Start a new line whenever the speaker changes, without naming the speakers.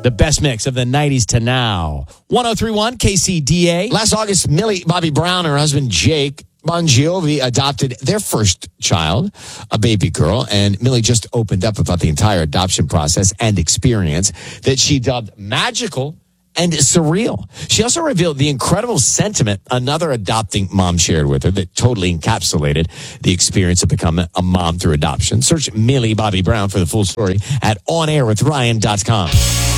The best mix of the 90s to now. 1031 KCDA.
Last August, Millie Bobby Brown and her husband Jake Bon Jovi adopted their first child, a baby girl, and Millie just opened up about the entire adoption process and experience that she dubbed magical and surreal. She also revealed the incredible sentiment another adopting mom shared with her that totally encapsulated the experience of becoming a mom through adoption. Search Millie Bobby Brown for the full story at onairwithryan.com.